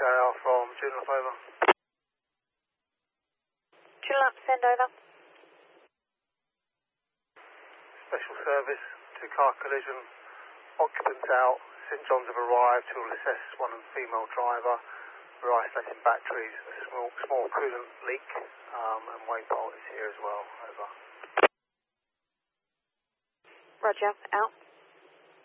Tower from Joondalup, over. Joondalup, send over. Special service, 2-car collision, occupants out, St John's have arrived to assess one female driver. We're isolating batteries, a small coolant leak, and Wayne Bolt is here as well, over. Roger, out.